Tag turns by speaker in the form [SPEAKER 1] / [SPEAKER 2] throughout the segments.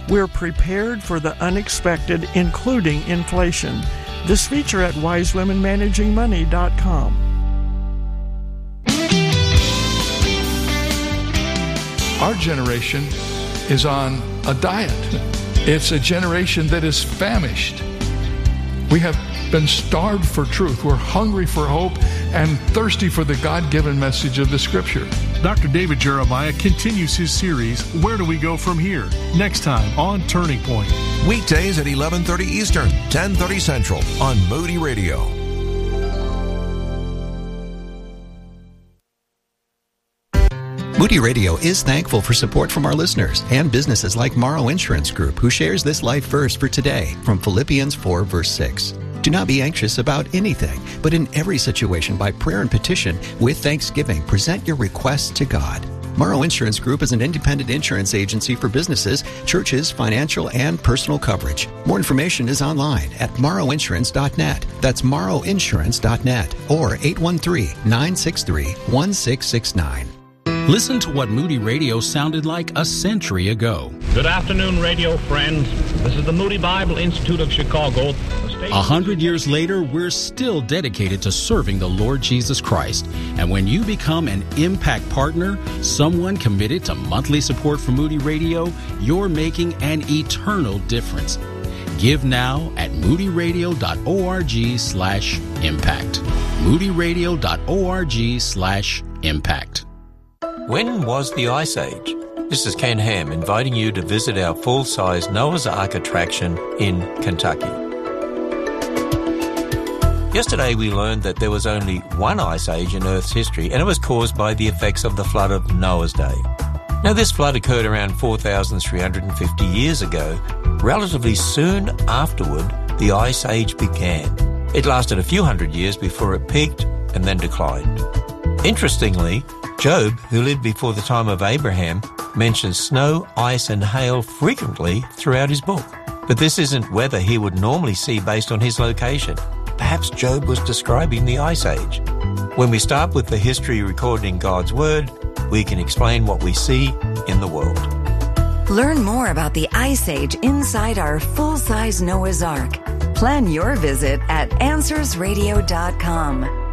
[SPEAKER 1] We're prepared for the unexpected, including inflation. This feature at wisewomenmanagingmoney.com.
[SPEAKER 2] Our generation is on a diet. It's a generation that is famished. We have been starved for truth. We're hungry for hope and thirsty for the God-given message of the Scripture.
[SPEAKER 3] Dr. David Jeremiah continues his series, Where Do We Go From Here? Next time on Turning Point.
[SPEAKER 4] Weekdays at 11:30 Eastern, 10:30 Central on Moody Radio.
[SPEAKER 5] Moody Radio is thankful for support from our listeners and businesses like Morrow Insurance Group, who shares this life verse for today from Philippians 4, verse 6. Do not be anxious about anything, but in every situation by prayer and petition, with thanksgiving, present your requests to God. Morrow Insurance Group is an independent insurance agency for businesses, churches, financial, and personal coverage. More information is online at morrowinsurance.net. That's morrowinsurance.net or 813-963-1669.
[SPEAKER 6] Listen to what Moody Radio sounded like a century ago.
[SPEAKER 7] Good afternoon, radio friends. This is the Moody Bible Institute of Chicago.
[SPEAKER 6] 100 years later, we're still dedicated to serving the Lord Jesus Christ. And when you become an Impact Partner, someone committed to monthly support for Moody Radio, you're making an eternal difference. Give now at moodyradio.org/impact. moodyradio.org/impact.
[SPEAKER 8] When was the Ice Age? This is Ken Ham inviting you to visit our full-size Noah's Ark attraction in Kentucky. Yesterday we learned that there was only one ice age in Earth's history, and it was caused by the effects of the flood of Noah's day. Now this flood occurred around 4,350 years ago. Relatively soon afterward, the Ice Age began. It lasted a few hundred years before it peaked and then declined. Interestingly, Job, who lived before the time of Abraham, mentions snow, ice, and hail frequently throughout his book. But this isn't weather he would normally see based on his location. Perhaps Job was describing the Ice Age. When we start with the history recorded in God's Word, we can explain what we see in the world.
[SPEAKER 9] Learn more about the Ice Age inside our full-size Noah's Ark. Plan your visit at AnswersRadio.com.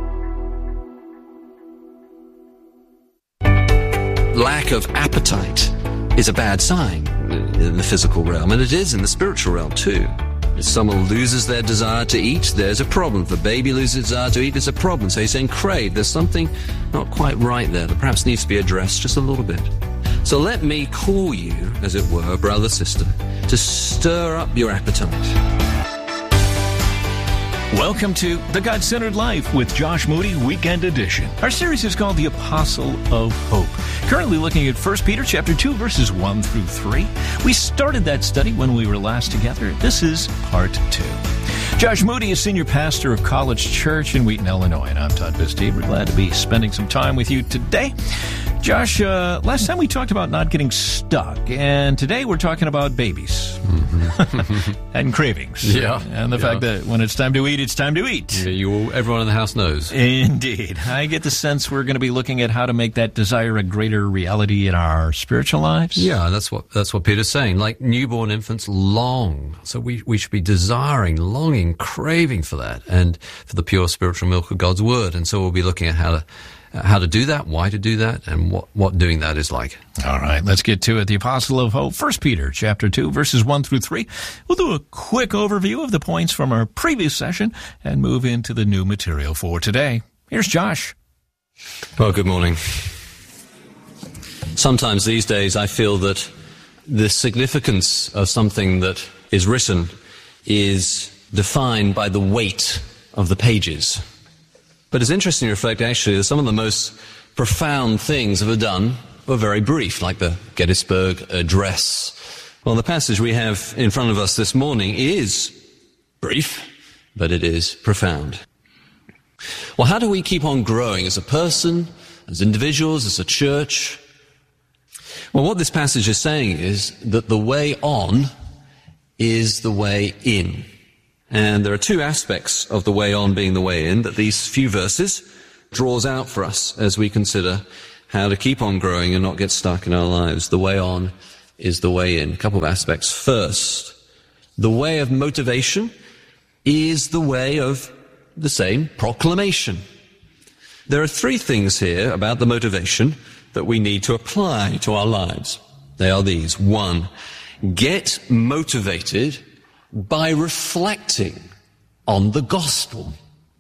[SPEAKER 10] Lack of appetite is a bad sign in the physical realm, and it is in the spiritual realm too. If someone loses their desire to eat, there's a problem. If a baby loses its desire to eat, there's a problem. So he's saying, crave, there's something not quite right there that perhaps needs to be addressed just a little bit. So let me call you, as it were, brother, sister, to stir up your appetite.
[SPEAKER 11] Welcome to The God-Centered Life with Josh Moody Weekend Edition. Our series is called The Apostle of Hope. Currently looking at 1 Peter chapter 2, verses 1 through 3. We started that study when we were last together. This is part 2. Josh Moody is senior pastor of College Church in Wheaton, Illinois, and I'm Todd Bistede. We're glad to be spending some time with you today. Josh, last time we talked about not getting stuck, and today we're talking about babies and cravings.
[SPEAKER 12] Yeah.
[SPEAKER 11] And the fact that when it's time to eat, it's time to eat.
[SPEAKER 12] Yeah, everyone in the house knows.
[SPEAKER 11] Indeed. I get the sense we're going to be looking at how to make that desire a greater reality in our spiritual lives.
[SPEAKER 12] Yeah, that's what Peter's saying. Like newborn infants long. So we should be desiring, longing, craving for that, and for the pure spiritual milk of God's Word. And so we'll be looking at how to do that, why to do that, and what doing that is like.
[SPEAKER 11] All right, let's get to it. The Apostle of Hope, 1 Peter chapter 2, verses 1 through 3. We'll do a quick overview of the points from our previous session and move into the new material for today. Here's Josh.
[SPEAKER 12] Well, good morning. Sometimes these days I feel that the significance of something that is written is defined by the weight of the pages. But it's interesting to reflect, actually, that some of the most profound things ever done were very brief, like the Gettysburg Address. Well, the passage we have in front of us this morning is brief, but it is profound. Well, how do we keep on growing as a person, as individuals, as a church? Well, what this passage is saying is that the way on is the way in. And there are two aspects of the way on being the way in that these few verses draws out for us as we consider how to keep on growing and not get stuck in our lives. The way on
[SPEAKER 10] is the way in. A couple of aspects. First, the way of motivation is the way of the same proclamation. There are three things here about the motivation that we need to apply to our lives. They are these. 1, get motivated by reflecting on the gospel.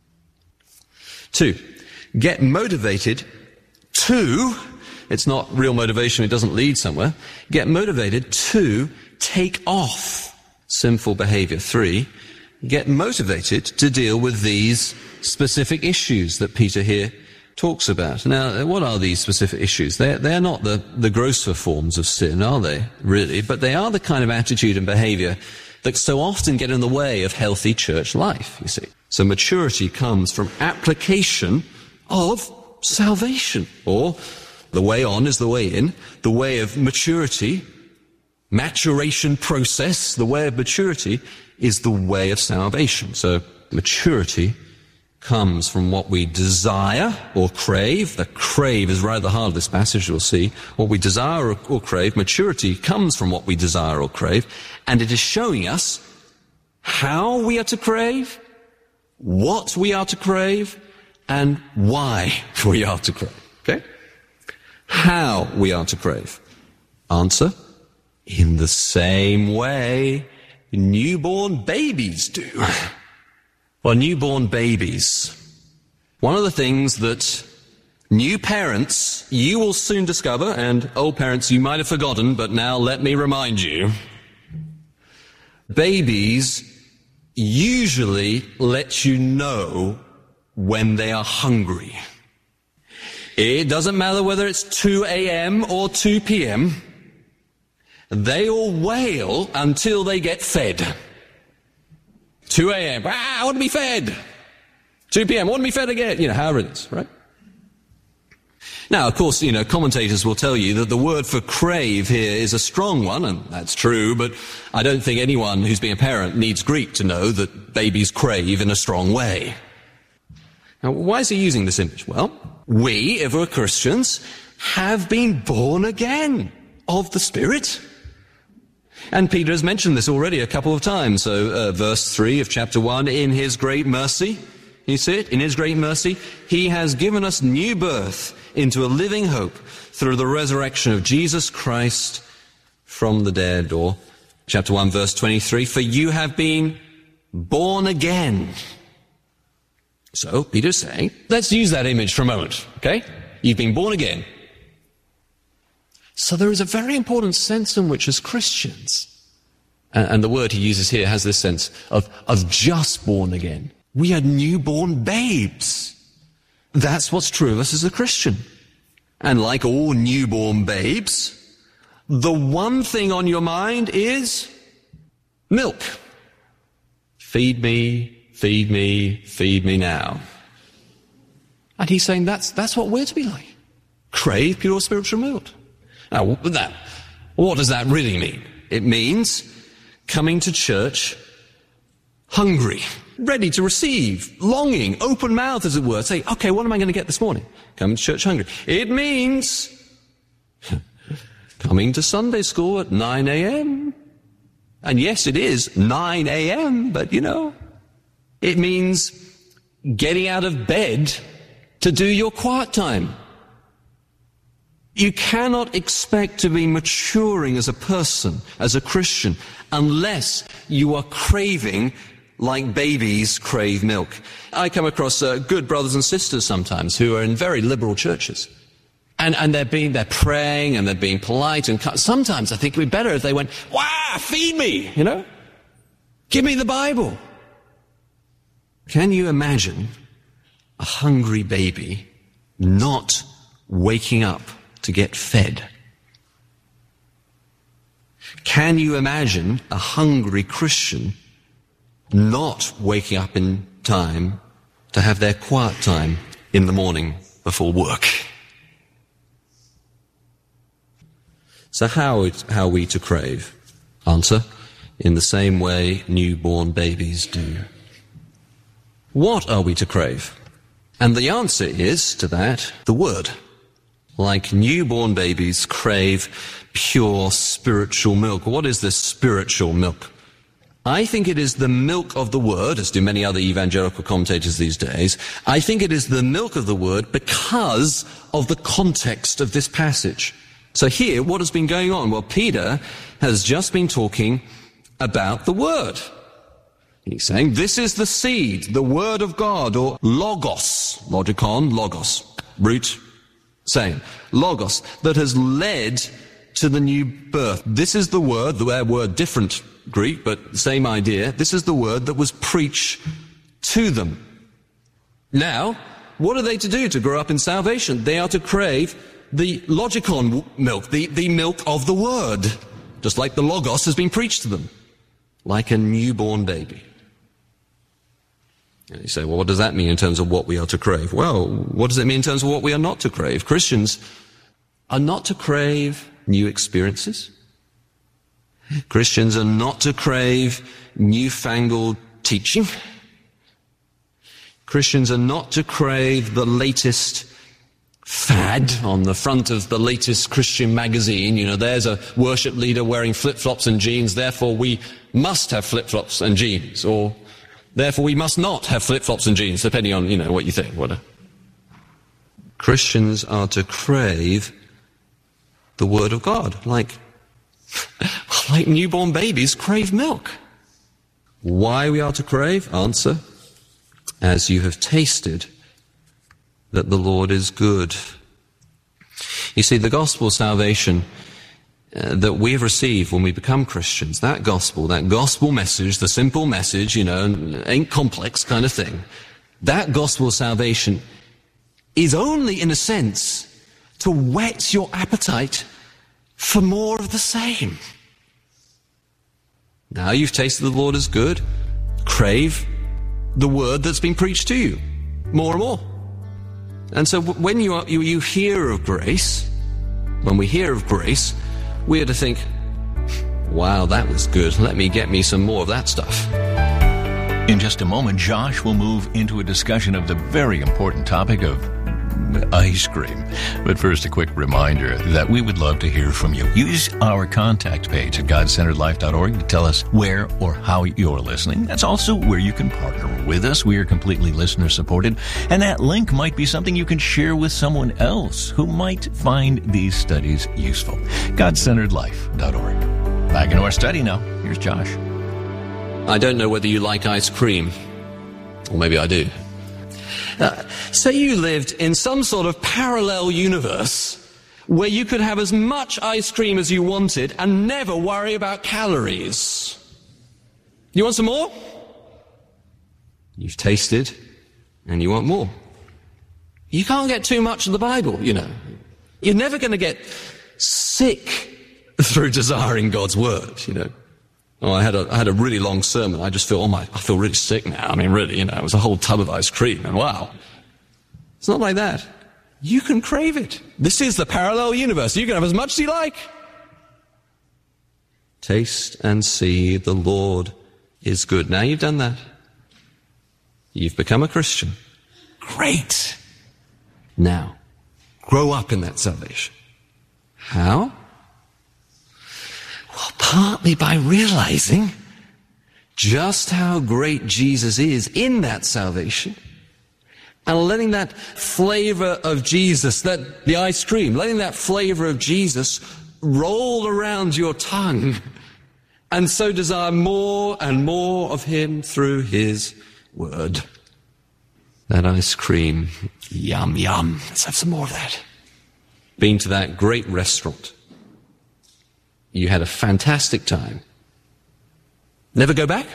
[SPEAKER 10] 2, get motivated to, it's not real motivation, it doesn't lead somewhere, get motivated to take off sinful behavior. 3, get motivated to deal with these specific issues that Peter here talks about. Now, what are these specific issues? They're not the grosser forms of sin, are they, really? But they are the kind of attitude and behavior that so often get in the way of healthy church life, you see. So maturity comes from application of salvation, or the way on is the way in, the way of maturity, maturation process, the way of maturity is the way of salvation. So maturity comes from what we desire or crave. The crave is right at the heart of this passage, you'll see. What we desire or crave, maturity comes from what we desire or crave, and it is showing us how we are to crave, what we are to crave, and why we are to crave. Okay? How we are to crave. Answer, in the same way newborn babies do. Well, newborn babies. One of the things that new parents, you will soon discover, and old parents, you might have forgotten, but now let me remind you. Babies usually let you know when they are hungry. It doesn't matter whether it's 2 a.m. or 2 p.m. They all wail until they get fed. 2 a.m. I want to be fed. 2 p.m. I want to be fed again. However it is, right? Now, of course, commentators will tell you that the word for crave here is a strong one, and that's true, but I don't think anyone who's been a parent needs Greek to know that babies crave in a strong way. Now, why is he using this image? Well, we, if we're Christians, have been born again of the Spirit. And Peter has mentioned this already a couple of times. So, verse 3 of chapter 1, in his great mercy, you see it? In his great mercy, he has given us new birth into a living hope through the resurrection of Jesus Christ from the dead. Or chapter 1, verse 23, for you have been born again. So, Peter's saying, let's use that image for a moment, okay? You've been born again. So there is a very important sense in which as Christians, and the word he uses here has this sense of just born again. We are newborn babes. That's what's true of us as a Christian. And like all newborn babes, the one thing on your mind is milk. Feed me, feed me, feed me now. And he's saying that's what we're to be like. Crave pure spiritual milk. Now, what does that really mean? It means coming to church hungry, ready to receive, longing, open mouth, as it were. Say, okay, what am I going to get this morning? Coming to church hungry. It means coming to Sunday school at 9 a.m. And yes, it is 9 a.m., but it means getting out of bed to do your quiet time. You cannot expect to be maturing as a person, as a Christian, unless you are craving like babies crave milk. I come across good brothers and sisters sometimes who are in very liberal churches. And they're praying and they're being polite. And sometimes I think it would be better if they went, wow, feed me, Give me the Bible. Can you imagine a hungry baby not waking up to get fed? Can you imagine a hungry Christian not waking up in time to have their quiet time in the morning before work? So how are we to crave? Answer, in the same way newborn babies do. What are we to crave? And the answer is, to that, the Word. Like newborn babies crave pure spiritual milk. What is this spiritual milk? I think it is the milk of the Word, as do many other evangelical commentators these days. I think it is the milk of the Word because of the context of this passage. So here, what has been going on? Well, Peter has just been talking about the Word. He's saying, this is the seed, the Word of God, or logos, logikon, logos, root, same, logos, that has led to the new birth. This is the word, the word different Greek, but same idea. This is the word that was preached to them. Now, what are they to do to grow up in salvation? They are to crave the logikon milk, the milk of the word, just like the logos has been preached to them, like a newborn baby. And you say, well, what does that mean in terms of what we are to crave? Well, what does it mean in terms of what we are not to crave? Christians are not to crave new experiences. Christians are not to crave newfangled teaching. Christians are not to crave the latest fad on the front of the latest Christian magazine. You know, there's a worship leader wearing flip-flops and jeans, therefore we must have flip-flops and jeans. Or, therefore we must not have flip-flops and jeans, depending on, what you think. Christians are to crave the Word of God, like newborn babies crave milk. Why we are to crave? Answer, as you have tasted that the Lord is good. You see, the gospel of salvation that we have received when we become Christians, that gospel message, the simple message, ain't complex kind of thing, that gospel of salvation is only, in a sense, to whet your appetite for more of the same. Now you've tasted the Lord is good, crave the word that's been preached to you more and more. And so when you hear of grace, when we hear of grace, we are to think, wow, that was good. Let me get me some more of that stuff.
[SPEAKER 11] In just a moment, Josh will move into a discussion of the very important topic of ice cream. But first, a quick reminder that we would love to hear from you. Use our contact page at GodCenteredLife.org to tell us where or how you're listening. That's also where you can partner with us. We are completely listener-supported, and that link might be something you can share with someone else who might find these studies useful. GodCenteredLife.org. Back into our study now. Here's Josh.
[SPEAKER 10] I don't know whether you like ice cream, or maybe I do. Say you lived in some sort of parallel universe where you could have as much ice cream as you wanted and never worry about calories. You want some more? You've tasted and you want more. You can't get too much of the Bible, You're never going to get sick through desiring God's word, Oh, I had a really long sermon. I just feel, I feel really sick now. I mean, really, it was a whole tub of ice cream, and wow. It's not like that. You can crave it. This is the parallel universe. You can have as much as you like. Taste and see the Lord is good. Now you've done that. You've become a Christian. Great. Now, grow up in that salvation. How? Well, partly by realizing just how great Jesus is in that salvation, and letting that flavor of Jesus, the ice cream, letting that flavor of Jesus roll around your tongue, and so desire more and more of Him through His Word. That ice cream, yum, yum. Let's have some more of that. Been to that great restaurant. You had a fantastic time. Never go back?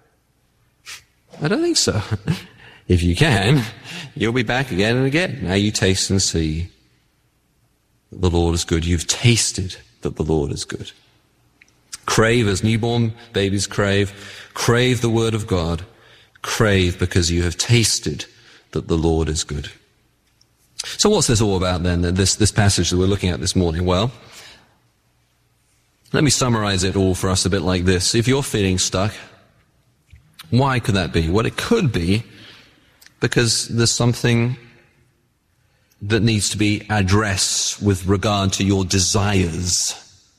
[SPEAKER 10] I don't think so. If you can, you'll be back again and again. Now you taste and see that the Lord is good. You've tasted that the Lord is good. Crave as newborn babies crave. Crave the Word of God. Crave because you have tasted that the Lord is good. So what's this all about then, this passage that we're looking at this morning? Well, let me summarize it all for us a bit like this. If you're feeling stuck, why could that be? Well, it could be because there's something that needs to be addressed with regard to your desires.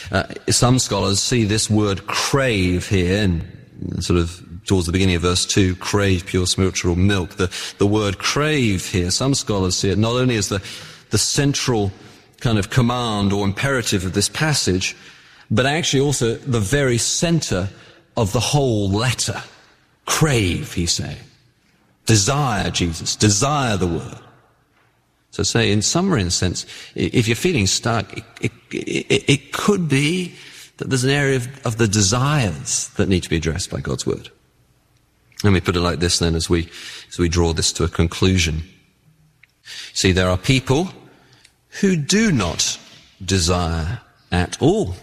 [SPEAKER 10] Some scholars see this word crave here, and sort of towards the beginning of verse 2, crave pure spiritual milk. The word crave here, some scholars see it not only as the central kind of command or imperative of this passage, but actually also the very center of the whole letter. Crave, he's saying. Desire Jesus. Desire the word. So say, in summary, in a sense, if you're feeling stuck, it could be that there's an area of the desires that need to be addressed by God's word. Let me put it like this then as we draw this to a conclusion. See, there are people who do not desire at all.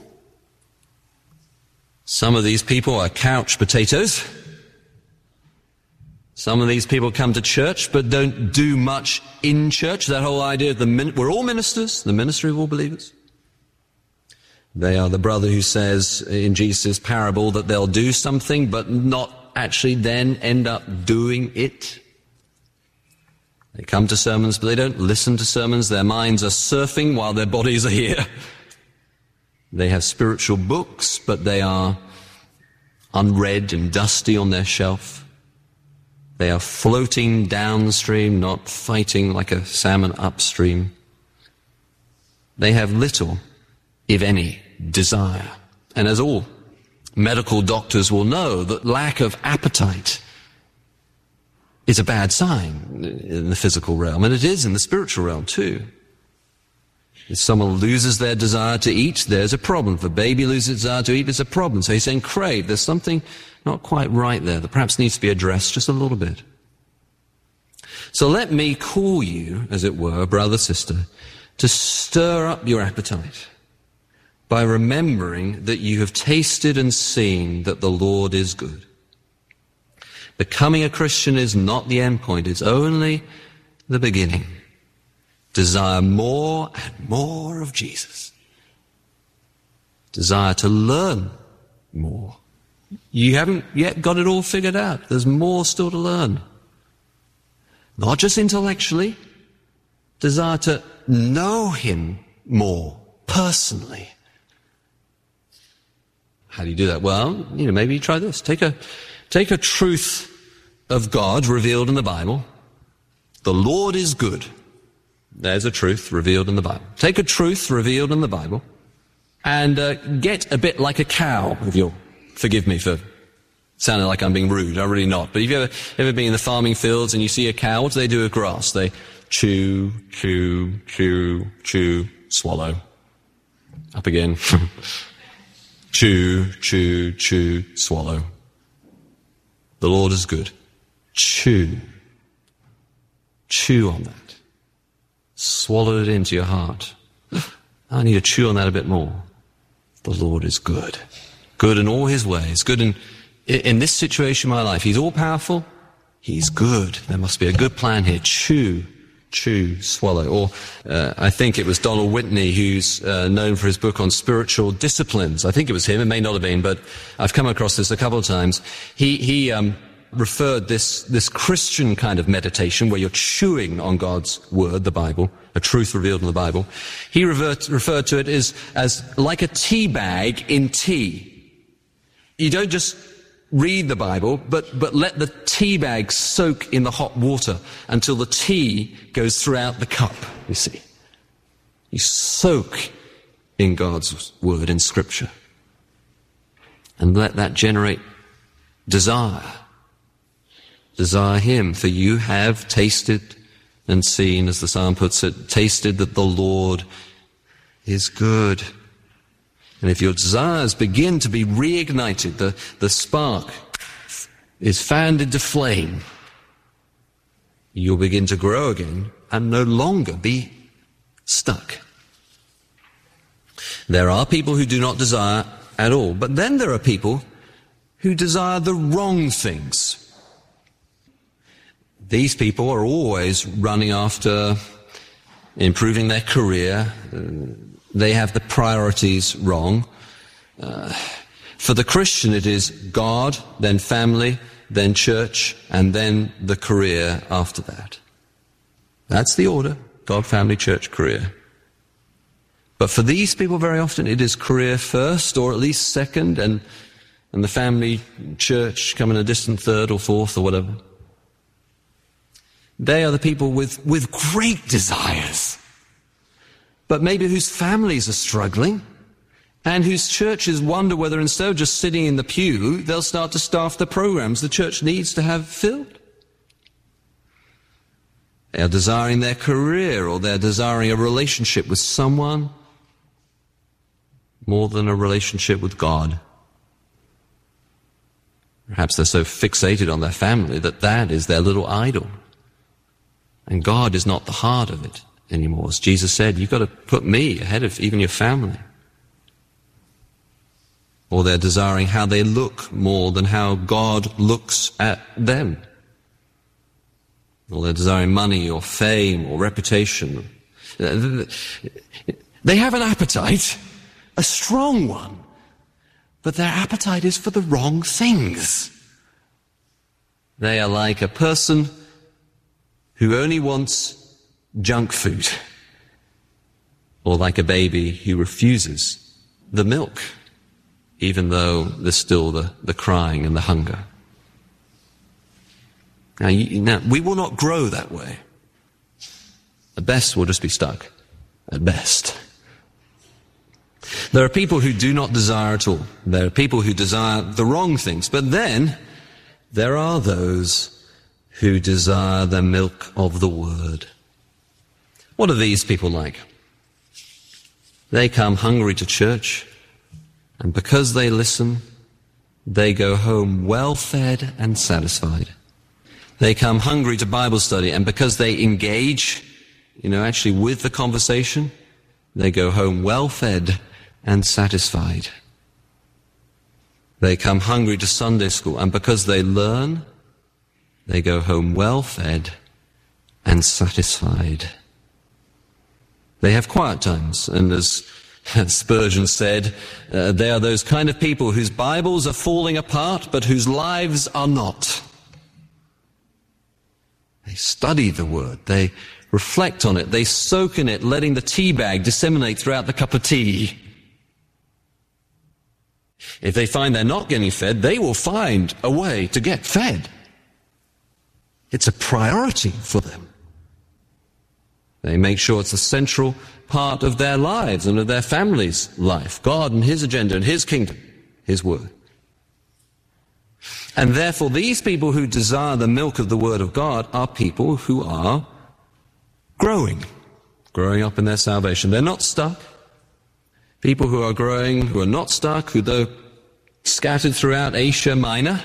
[SPEAKER 10] Some of these people are couch potatoes. Some of these people come to church but don't do much in church. That whole idea of we're all ministers, the ministry of all believers. They are the brother who says in Jesus' parable that they'll do something but not actually then end up doing it. They come to sermons but they don't listen to sermons. Their minds are surfing while their bodies are here. They have spiritual books but they are unread and dusty on their shelf. They are floating downstream, not fighting like a salmon upstream. They have little, if any, desire. And as all medical doctors will know, that lack of appetite is a bad sign in the physical realm, and it is in the spiritual realm too. If someone loses their desire to eat, there's a problem. If a baby loses its desire to eat, there's a problem. So he's saying crave. There's something not quite right there that perhaps needs to be addressed just a little bit. So let me call you, as it were, brother, sister, to stir up your appetite by remembering that you have tasted and seen that the Lord is good. Becoming a Christian is not the end point, it's only the beginning. Desire more and more of Jesus. Desire to learn more. You haven't yet got it all figured out. There's more still to learn. Not just intellectually. Desire to know Him more personally. How do you do that? Well, maybe you try this. Take a truth of God revealed in the Bible. The Lord is good. There's a truth revealed in the Bible. Take a truth revealed in the Bible and get a bit like a cow, if you'll forgive me for sounding like I'm being rude. I'm really not. But have you ever been in the farming fields and you see a cow? What do they do with grass? They chew, chew, chew, chew, swallow. Up again. Chew, chew, chew, swallow. The Lord is good. Chew. Chew on that. Swallow it into your heart. I need to chew on that a bit more. The Lord is good. Good in all His ways. Good in this situation in my life. He's all powerful. He's good. There must be a good plan here. Chew, chew, swallow. Or I think it was Donald Whitney, who's known for his book on spiritual disciplines. I think it was him. It may not have been, but I've come across this a couple of times. He referred this Christian kind of meditation where you're chewing on God's word, the Bible, a truth revealed in the Bible. He referred to it as like a tea bag in tea. You don't just read the Bible, but let the tea bag soak in the hot water until the tea goes throughout the cup, you see. You soak in God's word, in Scripture. And let that generate desire. Desire Him, for you have tasted and seen, as the psalm puts it, tasted that the Lord is good. And if your desires begin to be reignited, the spark is fanned into flame, you'll begin to grow again and no longer be stuck. There are people who do not desire at all, but then there are people who desire the wrong things. These people are always running after improving their career. They have the priorities wrong. For the Christian, it is God, then family, then church, and then the career after that. That's the order. God, family, church, career. But for these people, very often it is career first, or at least second, and the family church come in a distant third or fourth or whatever. They are the people with great desires, but maybe whose families are struggling, and whose churches wonder whether instead of just sitting in the pew, they'll start to staff the programs the church needs to have filled. They are desiring their career, or they're desiring a relationship with someone more than a relationship with God. Perhaps they're so fixated on their family that is their little idol. And God is not the heart of it anymore. As Jesus said, you've got to put me ahead of even your family. Or they're desiring how they look more than how God looks at them. Or they're desiring money or fame or reputation. They have an appetite, a strong one, but their appetite is for the wrong things. They are like a person who only wants junk food, or like a baby who refuses the milk, even though there's still the crying and the hunger. Now, we will not grow that way. At best, we'll just be stuck. At best. There are people who do not desire at all. There are people who desire the wrong things. But then, there are those who desire the milk of the Word. What are these people like? They come hungry to church, and because they listen, they go home well-fed and satisfied. They come hungry to Bible study, and because they engage, actually with the conversation, they go home well-fed and satisfied. They come hungry to Sunday school, and because they learn, they go home well-fed and satisfied. They have quiet times, and as Spurgeon said, they are those kind of people whose Bibles are falling apart, but whose lives are not. They study the Word, they reflect on it, they soak in it, letting the tea bag disseminate throughout the cup of tea. If they find they're not getting fed, they will find a way to get fed. It's a priority for them. They make sure it's a central part of their lives and of their family's life. God and His agenda and His kingdom, His Word. And therefore, these people who desire the milk of the Word of God are people who are growing up in their salvation. They're not stuck. People who are growing, who are not stuck, who though scattered throughout Asia Minor,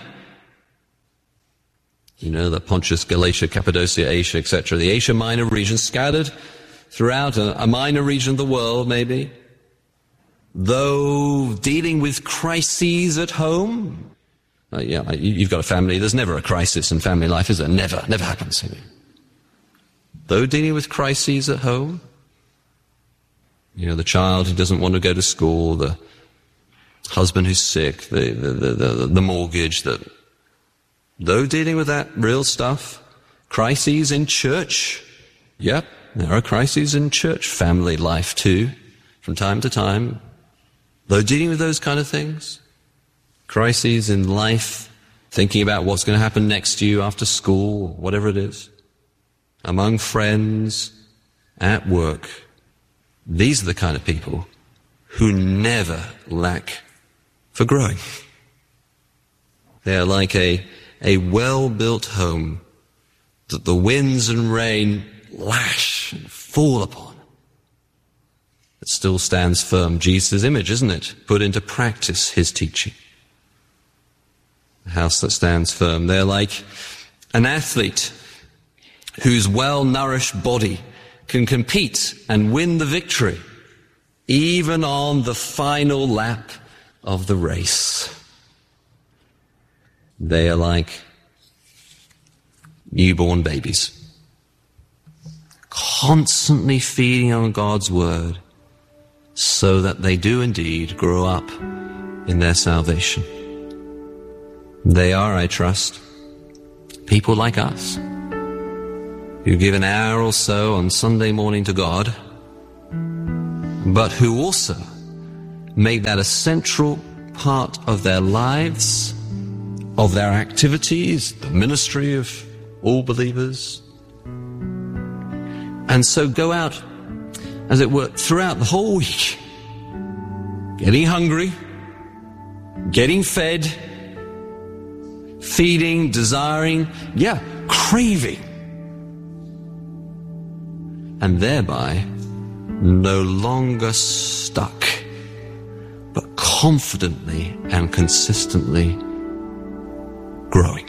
[SPEAKER 10] the Pontus, Galatia, Cappadocia, Asia, etc., the Asia Minor region, scattered throughout a minor region of the world, maybe, though dealing with crises at home. You've got a family, there's never a crisis in family life, is there? Never happens. Though dealing with crises at home, the child who doesn't want to go to school, the husband who's sick, the mortgage, though dealing with that real stuff, crises in church, yep, there are crises in church family life too, from time to time. Though dealing with those kind of things, crises in life, thinking about what's going to happen next to you after school, whatever it is, among friends, at work, these are the kind of people who never lack for growing. They are like a well-built home that the winds and rain lash and fall upon. It still stands firm. Jesus' image, isn't it? Put into practice His teaching. A house that stands firm. They're like an athlete whose well-nourished body can compete and win the victory, even on the final lap of the race. They are like newborn babies, constantly feeding on God's Word, so that they do indeed grow up in their salvation. They are, I trust, people like us, who give an hour or so on Sunday morning to God, but who also make that a central part of their lives, of their activities, the ministry of all believers. And so go out, as it were, throughout the whole week, getting hungry, getting fed, feeding, desiring, craving, and thereby no longer stuck, but confidently and consistently growing.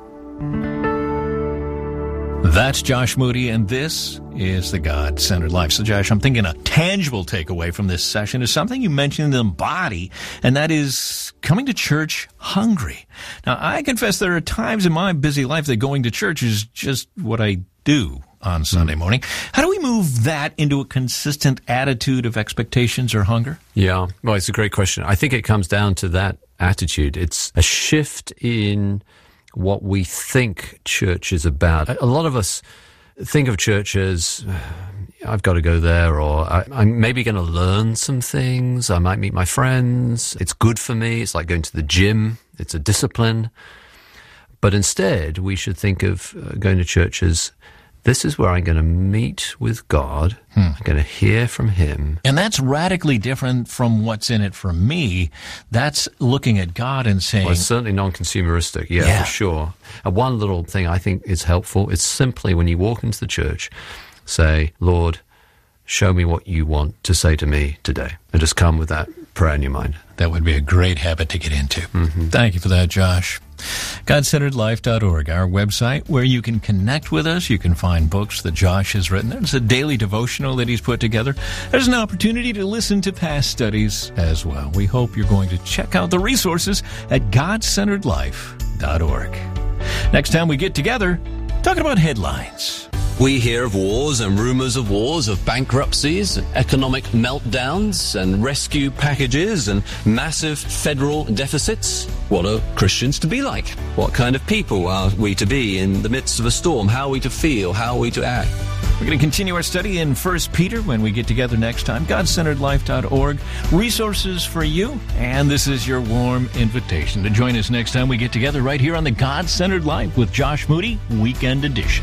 [SPEAKER 11] That's Josh Moody, and this is the God-Centered Life. So, Josh, I'm thinking a tangible takeaway from this session is something you mentioned in the body, and that is coming to church hungry. Now, I confess there are times in my busy life that going to church is just what I do on Sunday morning. How do we move that into a consistent attitude of expectations or hunger?
[SPEAKER 12] Yeah, well, it's a great question. I think it comes down to that attitude. It's a shift in what we think church is about. A lot of us think of church as, I've got to go there, or I'm maybe going to learn some things. I might meet my friends. It's good for me. It's like going to the gym. It's a discipline. But instead, we should think of going to church as, this is where I'm going to meet with God. I'm going to hear from Him.
[SPEAKER 11] And that's radically different from what's in it for me. That's looking at God and saying...
[SPEAKER 12] Well, it's certainly non-consumeristic, yeah, for sure. And one little thing I think is helpful is simply when you walk into the church, say, Lord, show me what you want to say to me today. And just come with that prayer in your mind.
[SPEAKER 11] That would be a great habit to get into. Thank you for that, Josh. GodCenteredLife.org, our website where you can connect with us. You can find books that Josh has written. There's a daily devotional that he's put together. There's an opportunity to listen to past studies as well. We hope you're going to check out the resources at GodCenteredLife.org. Next time we get together, talking about headlines.
[SPEAKER 10] We hear of wars and rumors of wars, of bankruptcies, economic meltdowns, and rescue packages, and massive federal deficits. What are Christians to be like? What kind of people are we to be in the midst of a storm? How are we to feel? How are we to act?
[SPEAKER 11] We're going to continue our study in 1 Peter when we get together next time. GodCenteredLife.org. Resources for you. And this is your warm invitation to join us next time we get together right here on the God-Centered Life with Josh Moody, Weekend Edition.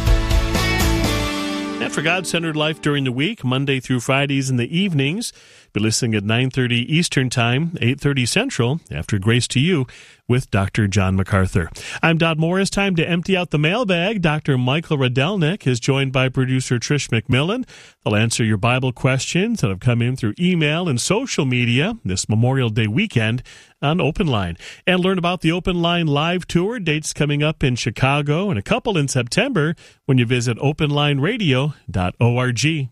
[SPEAKER 3] And for God-Centered Life during the week, Monday through Fridays in the evenings, be listening at 9:30 Eastern Time, 8:30 Central, after Grace to You, with Dr. John MacArthur. I'm Dodd Morris. Time to empty out the mailbag. Dr. Michael Radelnik is joined by producer Trish McMillan. They'll answer your Bible questions that have come in through email and social media this Memorial Day weekend on Open Line. And learn about the Open Line live tour, dates coming up in Chicago and a couple in September when you visit openlineradio.org.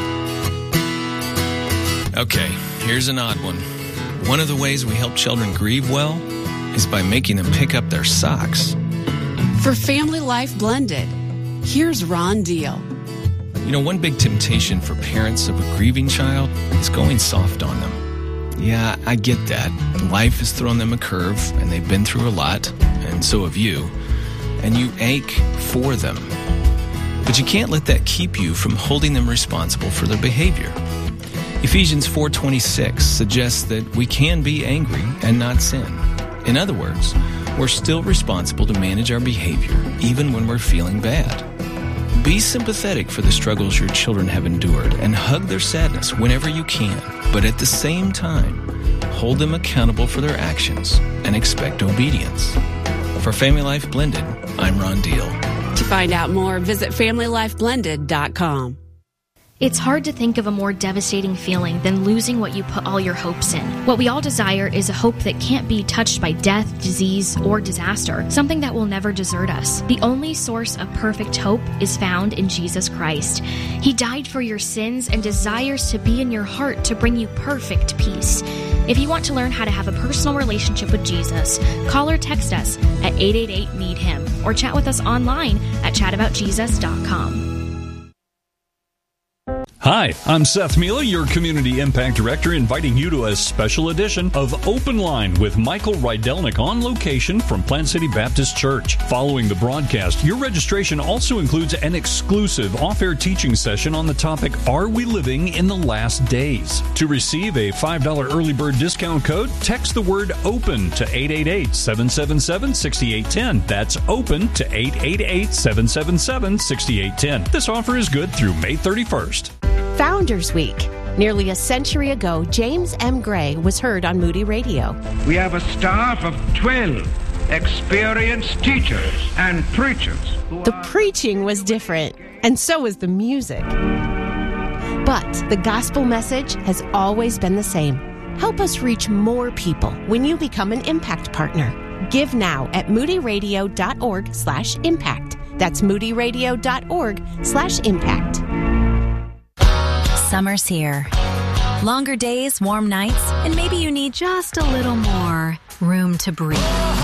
[SPEAKER 13] Okay, here's an odd one. One of the ways we help children grieve well is by making them pick up their socks.
[SPEAKER 14] For Family Life Blended, here's Ron Deal.
[SPEAKER 13] You know, one big temptation for parents of a grieving child is going soft on them. Yeah, I get that. Life has thrown them a curve, and they've been through a lot, and so have you. And you ache for them. But you can't let that keep you from holding them responsible for their behavior. Ephesians 4:26 suggests that we can be angry and not sin. In other words, we're still responsible to manage our behavior even when we're feeling bad. Be sympathetic for the struggles your children have endured and hug their sadness whenever you can, but at the same time, hold them accountable for their actions and expect obedience. For Family Life Blended, I'm Ron Deal.
[SPEAKER 14] To find out more, visit FamilyLifeBlended.com.
[SPEAKER 15] It's hard to think of a more devastating feeling than losing what you put all your hopes in. What we all desire is a hope that can't be touched by death, disease, or disaster, something that will never desert us. The only source of perfect hope is found in Jesus Christ. He died for your sins and desires to be in your heart to bring you perfect peace. If you want to learn how to have a personal relationship with Jesus, call or text us at 888-MEET-HIM or chat with us online at chataboutjesus.com.
[SPEAKER 16] Hi, I'm Seth Mila, your Community Impact Director, inviting you to a special edition of Open Line with Michael Rydelnik on location from Plant City Baptist Church. Following the broadcast, your registration also includes an exclusive off-air teaching session on the topic, Are We Living in the Last Days? To receive a $5 early bird discount code, text the word OPEN to 888-777-6810. That's OPEN to 888-777-6810. This offer is good through May 31st.
[SPEAKER 17] Founders Week. Nearly a century ago, James M. Gray was heard on Moody Radio.
[SPEAKER 18] We have a staff of 12 experienced teachers and preachers.
[SPEAKER 17] The preaching was different, and so was the music. But the gospel message has always been the same. Help us reach more people when you become an Impact Partner. Give now at moodyradio.org/impact. That's moodyradio.org/impact.
[SPEAKER 19] Summer's here. Longer days, warm nights, and maybe you need just a little more room to breathe.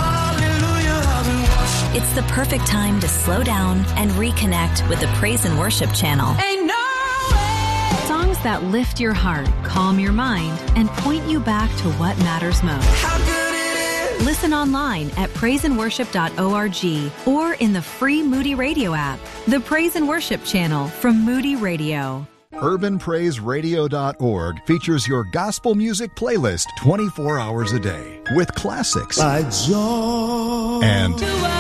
[SPEAKER 19] It's the perfect time to slow down and reconnect with the Praise and Worship channel. Songs that lift your heart, calm your mind, and point you back to what matters most. Listen online at praiseandworship.org or in the free Moody Radio app. The Praise and Worship channel from Moody Radio.
[SPEAKER 20] UrbanPraiseRadio.org features your gospel music playlist 24 hours a day with classics and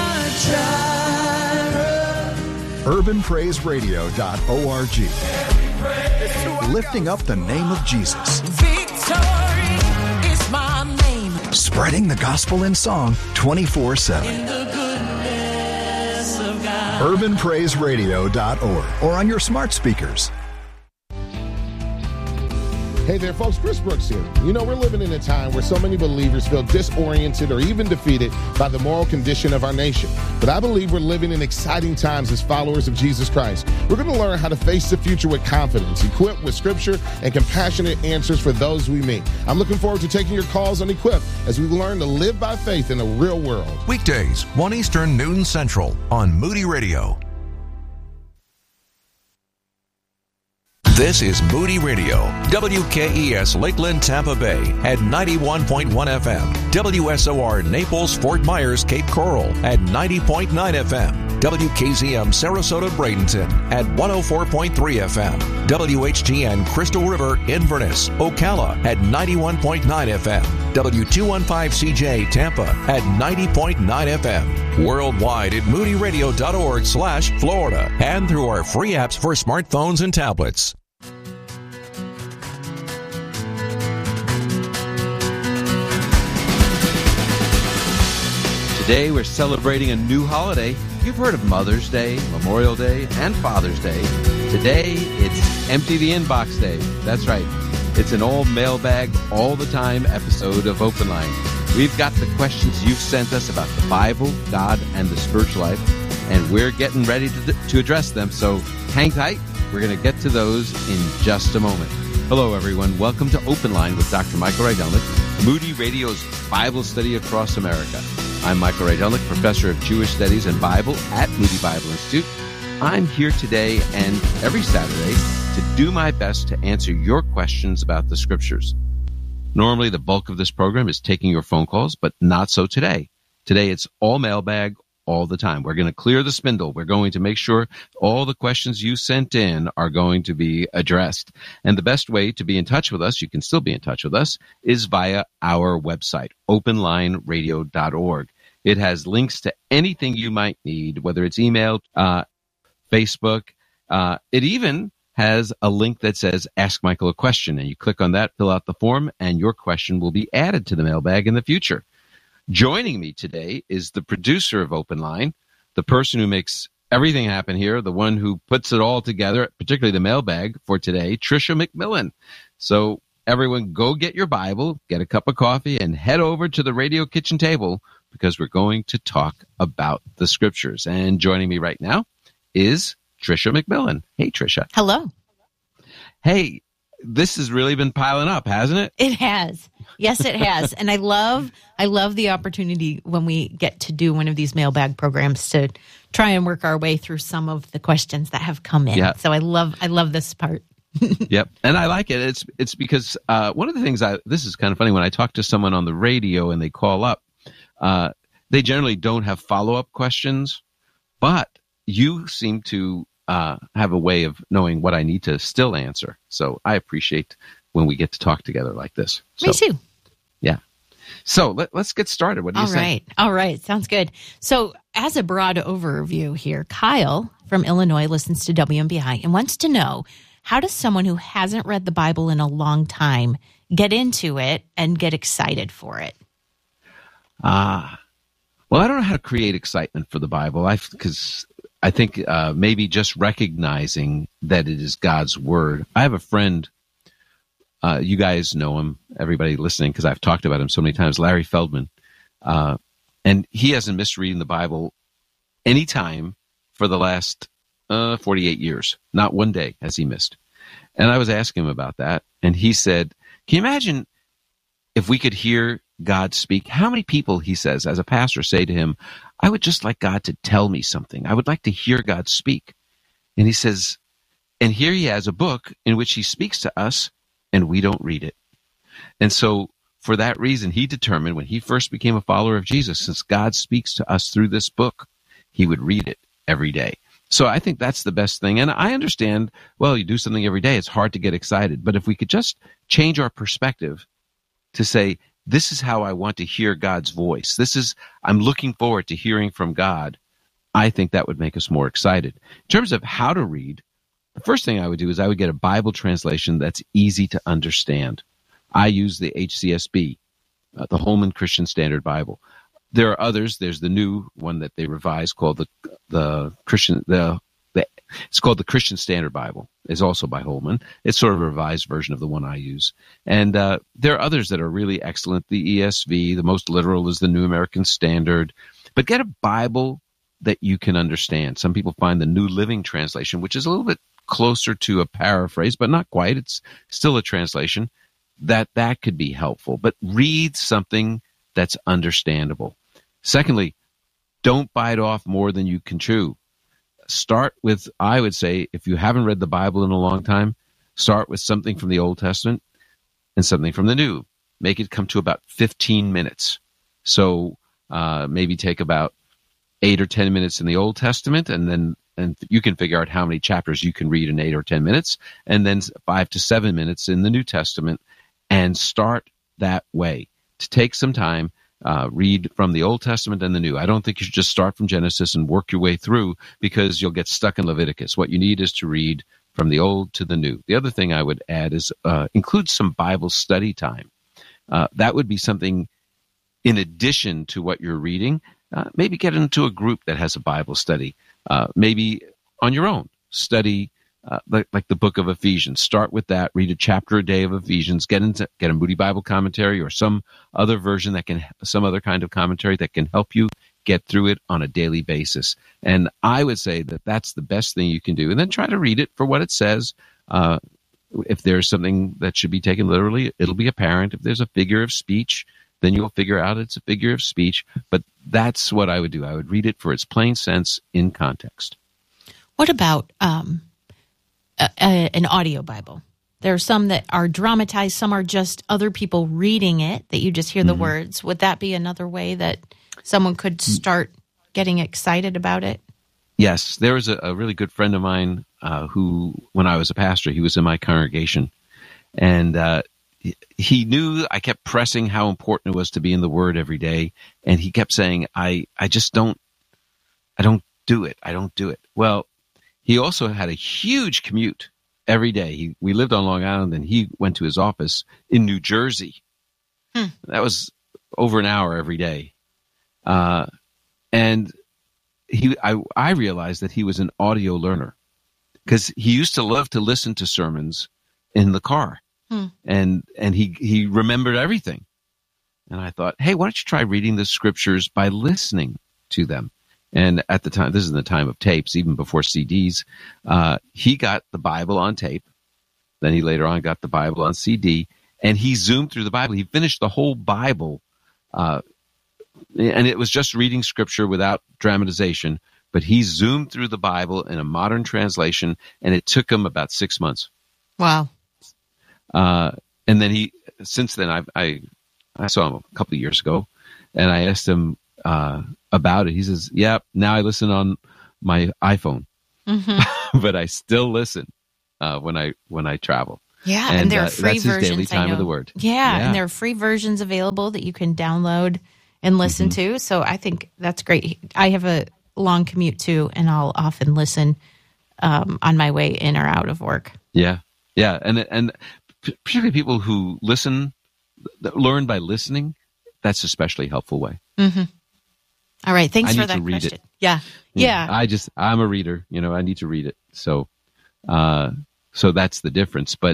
[SPEAKER 20] UrbanPraiseRadio.org, lifting up the name of Jesus.
[SPEAKER 21] Victory is my name.
[SPEAKER 20] Spreading the gospel in song 24/7. UrbanPraiseRadio.org or on your smart speakers.
[SPEAKER 22] Hey there, folks. Chris Brooks here. You know, we're living in a time where so many believers feel disoriented or even defeated by the moral condition of our nation. But I believe we're living in exciting times as followers of Jesus Christ. We're going to learn how to face the future with confidence, equipped with scripture and compassionate answers for those we meet. I'm looking forward to taking your calls on Equip as we learn to live by faith in a real world.
[SPEAKER 4] Weekdays, 1 Eastern, noon Central on Moody Radio. This is Moody Radio, WKES Lakeland, Tampa Bay at 91.1 FM, WSOR Naples, Fort Myers, Cape Coral at 90.9 FM, WKZM Sarasota, Bradenton at 104.3 FM, WHTN Crystal River, Inverness, Ocala at 91.9 FM, W215CJ Tampa at 90.9 FM, worldwide at moodyradio.org/Florida, and through our free apps for smartphones and tablets.
[SPEAKER 23] Today we're celebrating a new holiday. You've heard of Mother's Day, Memorial Day, and Father's Day. Today it's Empty the Inbox Day. That's right. It's an all mailbag, all the time episode of Open Line. We've got the questions you've sent us about the Bible, God, and the spiritual life, and we're getting ready to address them. So hang tight. We're going to get to those in just a moment. Hello, everyone. Welcome to Open Line with Dr. Michael Rydelnik, Moody Radio's Bible study across America. I'm Michael Rydelnik, professor of Jewish Studies and Bible at Moody Bible Institute. I'm here today and every Saturday to do my best to answer your questions about the Scriptures. Normally, the bulk of this program is taking your phone calls, but not so today. Today, it's all mailbag, all the time. We're going to clear the spindle. We're going to make sure all the questions you sent in are going to be addressed. And the best way to be in touch with us, you can still be in touch with us, is via our website, openlineradio.org. It has links to anything you might need, whether it's email, Facebook. It even has a link that says Ask Michael a Question, and you click on that, fill out the form, and your question will be added to the mailbag in the future. Joining me today is the producer of Open Line, the person who makes everything happen here, the one who puts it all together, particularly the mailbag for today, Tricia McMillan. So everyone, go get your Bible, get a cup of coffee, and head over to the radio kitchen table because we're going to talk about the Scriptures. And joining me right now is Tricia McMillan. Hey, Tricia.
[SPEAKER 24] Hello.
[SPEAKER 23] Hey, this has really been piling up, hasn't it?
[SPEAKER 24] It has. Yes, it has. And I love the opportunity when we get to do one of these mailbag programs to try and work our way through some of the questions that have come in. Yeah. So I love this part.
[SPEAKER 23] Yep, and I like it. It's because one of the things this is kind of funny when I talk to someone on the radio and they call up. They generally don't have follow-up questions, but you seem to have a way of knowing what I need to still answer. So I appreciate when we get to talk together like this.
[SPEAKER 24] Me too.
[SPEAKER 23] Yeah. So let's get started. What do you say?
[SPEAKER 24] All right. Sounds good. So as a broad overview here, Kyle from Illinois listens to WMBI and wants to know, how does someone who hasn't read the Bible in a long time get into it and get excited for it?
[SPEAKER 23] Well, I don't know how to create excitement for the Bible, because I think maybe just recognizing that it is God's Word. I have a friend, you guys know him, everybody listening, because I've talked about him so many times, Larry Feldman, and he hasn't missed reading the Bible any time for the last 48 years. Not one day has he missed. And I was asking him about that, and he said, can you imagine if we could hear God speak? How many people, he says, as a pastor, say to him, I would just like God to tell me something. I would like to hear God speak. And he says, and here he has a book in which he speaks to us, and we don't read it. And so for that reason, he determined when he first became a follower of Jesus, since God speaks to us through this book, he would read it every day. So I think that's the best thing. And I understand, well, you do something every day, it's hard to get excited. But if we could just change our perspective to say, this is how I want to hear God's voice. I'm looking forward to hearing from God. I think that would make us more excited. In terms of how to read, the first thing I would do is I would get a Bible translation that's easy to understand. I use the HCSB, the Holman Christian Standard Bible. There are others. There's the new one that they revised called it's called the Christian Standard Bible. It's also by Holman. It's sort of a revised version of the one I use. And there are others that are really excellent. The ESV, the most literal, is the New American Standard. But get a Bible that you can understand. Some people find the New Living Translation, which is a little bit closer to a paraphrase, but not quite. It's still a translation. That could be helpful. But read something that's understandable. Secondly, don't bite off more than you can chew. Start with, I would say, if you haven't read the Bible in a long time, start with something from the Old Testament and something from the New. Make it come to about 15 minutes. So maybe take about 8 or 10 minutes in the Old Testament, and you can figure out how many chapters you can read in 8 or 10 minutes, and then 5 to 7 minutes in the New Testament, and start that way. To take some time, read from the Old Testament and the New. I don't think you should just start from Genesis and work your way through, because you'll get stuck in Leviticus. What you need is to read from the Old to the New. The other thing I would add is include some Bible study time. That would be something in addition to what you're reading. Maybe get into a group that has a Bible study. Maybe on your own, study like the book of Ephesians. Start with that. Read a chapter a day of Ephesians. Get a Moody Bible commentary or some other version some other kind of commentary that can help you get through it on a daily basis. And I would say that that's the best thing you can do. And then try to read it for what it says. If there's something that should be taken literally, it'll be apparent. If there's a figure of speech, then you'll figure out it's a figure of speech. But that's what I would do. I would read it for its plain sense in context.
[SPEAKER 24] What about an audio Bible? There are some that are dramatized. Some are just other people reading it, that you just hear the words. Would that be another way that someone could start getting excited about it?
[SPEAKER 23] Yes. There was a really good friend of mine who, when I was a pastor, he was in my congregation. And he knew I kept pressing how important it was to be in the Word every day. And he kept saying, I don't do it. I don't do it. Well, he also had a huge commute every day. We lived on Long Island, and he went to his office in New Jersey. That was over an hour every day. And I realized that he was an audio learner, because he used to love to listen to sermons in the car. And he remembered everything. And I thought, hey, why don't you try reading the scriptures by listening to them? And at the time, this is in the time of tapes, even before CDs, he got the Bible on tape. Then he later on got the Bible on CD, and he zoomed through the Bible. He finished the whole Bible, and it was just reading scripture without dramatization, but he zoomed through the Bible in a modern translation, and it took him about 6 months.
[SPEAKER 24] Wow.
[SPEAKER 23] And then since then, I saw him a couple of years ago, and I asked him about it. He says, "Yeah, now I listen on my iPhone, but I still listen when I travel."
[SPEAKER 24] Yeah, and there are free
[SPEAKER 23] that's
[SPEAKER 24] versions.
[SPEAKER 23] His daily time of the Word.
[SPEAKER 24] Yeah, and there are free versions available that you can download and listen to. So I think that's great. I have a long commute too, and I'll often listen on my way in or out of work.
[SPEAKER 23] Yeah, and particularly people who learn by listening. That's especially helpful way.
[SPEAKER 24] Mm-hmm. All right, thanks for that
[SPEAKER 23] read
[SPEAKER 24] question.
[SPEAKER 23] It.
[SPEAKER 24] Yeah.
[SPEAKER 23] I'm a reader. I need to read it. So that's the difference. But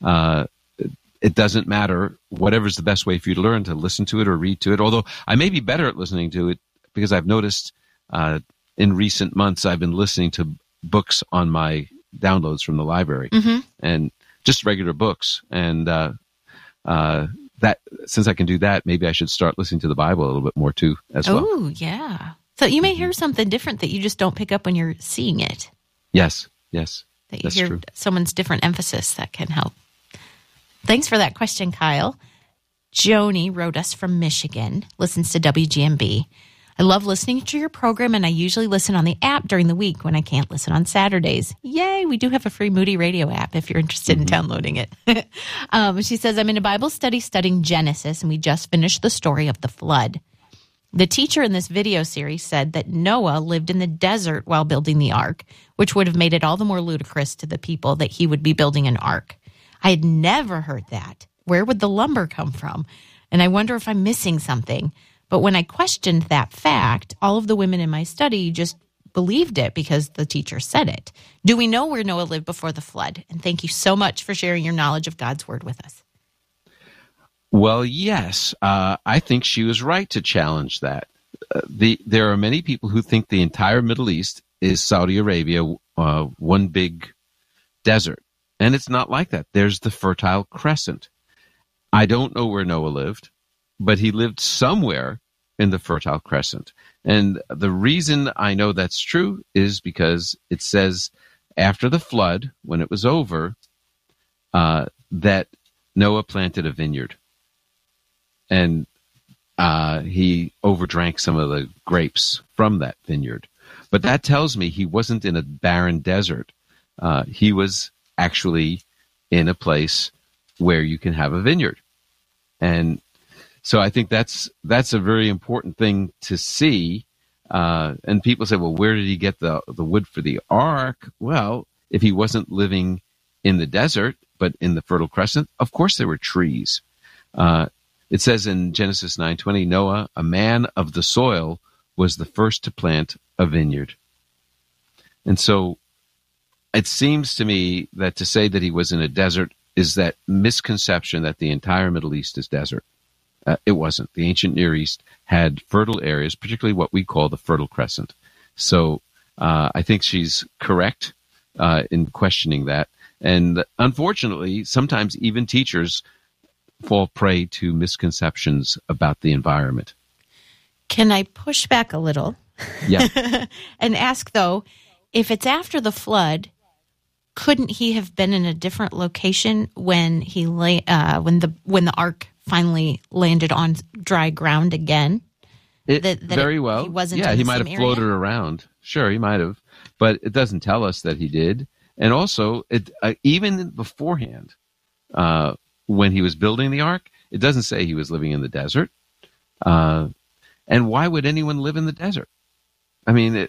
[SPEAKER 23] it doesn't matter. Whatever's the best way for you to learn, to listen to it or read to it. Although I may be better at listening to it because I've noticed in recent months I've been listening to books on my downloads from the library and just regular books. And that since I can do that, maybe I should start listening to the Bible a little bit more too as well.
[SPEAKER 24] Oh, yeah. So you may hear something different that you just don't pick up when you're seeing it.
[SPEAKER 23] Yes.
[SPEAKER 24] That you
[SPEAKER 23] That's
[SPEAKER 24] hear
[SPEAKER 23] true.
[SPEAKER 24] someone's different emphasis that can help. Thanks for that question, Kyle. Joni wrote us from Michigan, listens to WGMB. I love listening to your program, and I usually listen on the app during the week when I can't listen on Saturdays. Yay, we do have a free Moody Radio app if you're interested in downloading it. She says, I'm in a Bible study studying Genesis, and we just finished the story of the flood. The teacher in this video series said that Noah lived in the desert while building the ark, which would have made it all the more ludicrous to the people that he would be building an ark. I had never heard that. Where would the lumber come from? And I wonder if I'm missing something. But when I questioned that fact, all of the women in my study just believed it because the teacher said it. Do we know where Noah lived before the flood? And thank you so much for sharing your knowledge of God's word with us.
[SPEAKER 23] Well, yes. I think she was right to challenge that. There are many people who think the entire Middle East is Saudi Arabia, one big desert. And it's not like that. There's the Fertile Crescent. I don't know where Noah lived, but he lived somewhere in the Fertile Crescent. And the reason I know that's true is because it says after the flood, when it was over, that Noah planted a vineyard. And he overdrank some of the grapes from that vineyard. But that tells me he wasn't in a barren desert. He was actually in a place where you can have a vineyard. And so I think that's a very important thing to see. And people say, well, where did he get the wood for the ark? Well, if he wasn't living in the desert, but in the Fertile Crescent, of course there were trees. It says in Genesis 9:20, Noah, a man of the soil, was the first to plant a vineyard. And so it seems to me that to say that he was in a desert is that misconception that the entire Middle East is desert. It wasn't. The ancient Near East had fertile areas, particularly what we call the Fertile Crescent. So I think she's correct in questioning that. And unfortunately, sometimes even teachers fall prey to misconceptions about the environment.
[SPEAKER 24] Can I push back a little?
[SPEAKER 23] Yeah.
[SPEAKER 24] And ask, though, if it's after the flood, couldn't he have been in a different location when when the ark finally landed on dry ground again?
[SPEAKER 23] Very well.
[SPEAKER 24] He wasn't.
[SPEAKER 23] Yeah,
[SPEAKER 24] in
[SPEAKER 23] he
[SPEAKER 24] the
[SPEAKER 23] might
[SPEAKER 24] same
[SPEAKER 23] have
[SPEAKER 24] area?
[SPEAKER 23] floated around. Sure, he might have, but it doesn't tell us that he did. And also, even beforehand, when he was building the ark, it doesn't say he was living in the desert. And why would anyone live in the desert? I mean,